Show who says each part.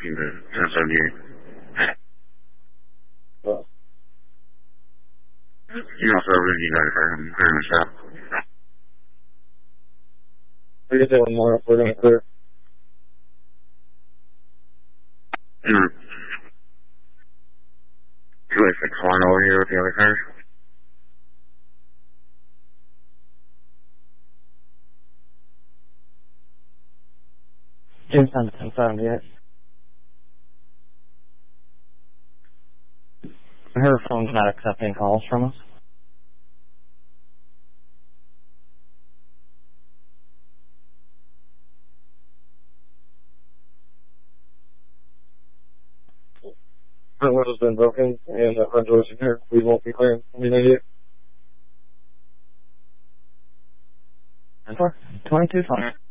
Speaker 1: looking to test on you.
Speaker 2: Well,
Speaker 1: You also really got her clear the shop.
Speaker 2: we get that one more if we're going to clear.
Speaker 1: You're 261 over here with the other cars.
Speaker 2: Jamestown to 1078. Her phone's not accepting calls from us. Front window's been broken, and the front door's in here. We won't be clearing. 22 phone.